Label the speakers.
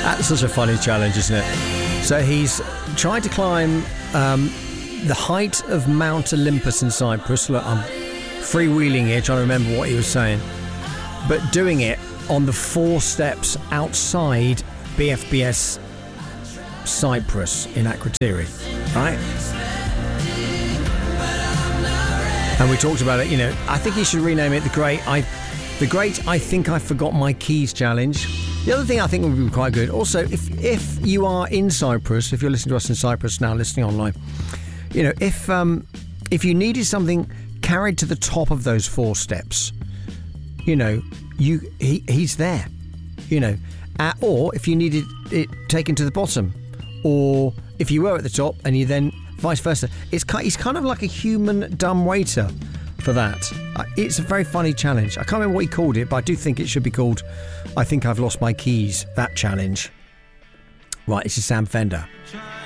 Speaker 1: That's such a funny challenge, isn't it? So he's tried to climb the height of Mount Olympus in Cyprus. Look, I'm freewheeling here, trying to remember what he was saying. But doing it on the 4 steps outside BFBS Cyprus in Akrotiri, right? And we talked about it, you know, I think he should rename it the Great I Think I Forgot My Keys Challenge. The other thing I think would be quite good, also, if you are in Cyprus, if you're listening to us in Cyprus now, listening online, you know, if you needed something carried to the top of those 4 steps, you know, he's there, you know, or if you needed it taken to the bottom, or if you were at the top and you then vice versa, he's kind of like a human dumbwaiter for that. It's a very funny challenge. I can't remember what he called it, but I do think it should be called I Think I've Lost My Keys, that challenge. Right, this is Sam Fender.